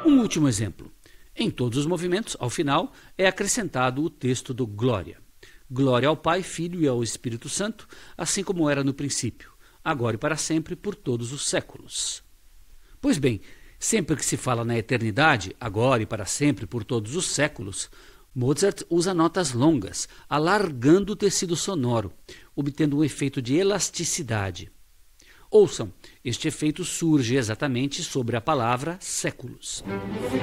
Um último exemplo. Em todos os movimentos, ao final, é acrescentado o texto do Glória. Glória ao Pai, Filho e ao Espírito Santo, assim como era no princípio, agora e para sempre, por todos os séculos. Pois bem, sempre que se fala na eternidade, agora e para sempre, por todos os séculos, Mozart usa notas longas, alargando o tecido sonoro, obtendo um efeito de elasticidade. Ouçam, este efeito surge exatamente sobre a palavra séculos.